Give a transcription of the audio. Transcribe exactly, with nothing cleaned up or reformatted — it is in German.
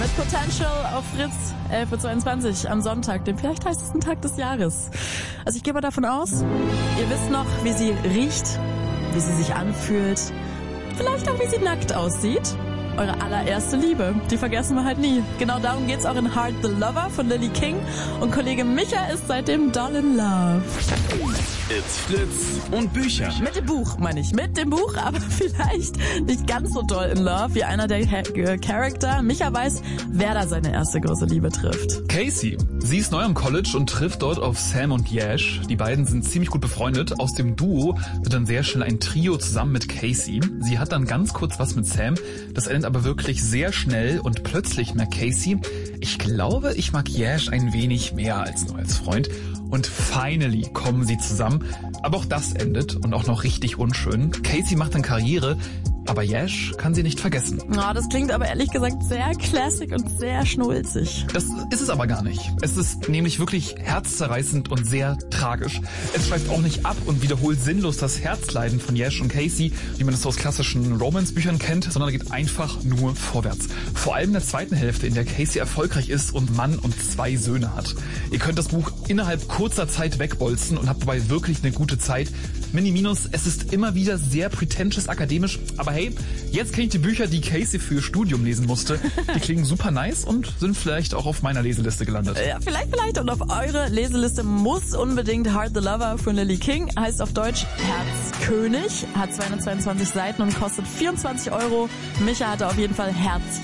mit Potential auf Fritz, elf Uhr zweiundzwanzig am Sonntag, dem vielleicht heißesten Tag des Jahres. Also ich gehe mal davon aus, ihr wisst noch, wie sie riecht, wie sie sich anfühlt, vielleicht auch wie sie nackt aussieht. Eure allererste Liebe, die vergessen wir halt nie. Genau darum geht's auch in Heart the Lover von Lily King. Und Kollege Micha ist seitdem doll in love. It's Fritz und Bücher. Mit dem Buch, meine ich. Mit dem Buch, aber vielleicht nicht ganz so doll in love wie einer der ha- Charakter. Micha weiß, wer da seine erste große Liebe trifft. Casey. Sie ist neu am College und trifft dort auf Sam und Yash. Die beiden sind ziemlich gut befreundet. Aus dem Duo wird dann sehr schnell ein Trio zusammen mit Casey. Sie hat dann ganz kurz was mit Sam. Das endet aber wirklich sehr schnell und plötzlich merkt Casey, ich glaube, ich mag Yash ein wenig mehr als nur als Freund. Und finally kommen sie zusammen. Aber auch das endet und auch noch richtig unschön. Casey macht dann Karriere, aber Yash kann sie nicht vergessen. Oh, das klingt aber ehrlich gesagt sehr classic und sehr schnulzig. Das ist es aber gar nicht. Es ist nämlich wirklich herzzerreißend und sehr tragisch. Es schweift auch nicht ab und wiederholt sinnlos das Herzleiden von Yash und Casey, wie man es aus klassischen Romance-Büchern kennt, sondern geht einfach nur vorwärts. Vor allem in der zweiten Hälfte, in der Casey erfolgreich ist und Mann und zwei Söhne hat. Ihr könnt das Buch innerhalb kurzer Zeit wegbolzen und habt dabei wirklich eine gute Zeit. Mini Minus, es ist immer wieder sehr pretentious akademisch, aber hey, jetzt kenne ich die Bücher, die Casey für ihr Studium lesen musste. Die klingen super nice und sind vielleicht auch auf meiner Leseliste gelandet. Ja, vielleicht, vielleicht. Und auf eure Leseliste muss unbedingt Heart the Lover von Lily King. Heißt auf Deutsch Herzkönig. Hat zweihundertzweiundzwanzig Seiten und kostet vierundzwanzig Euro. Micha hatte auf jeden Fall Herz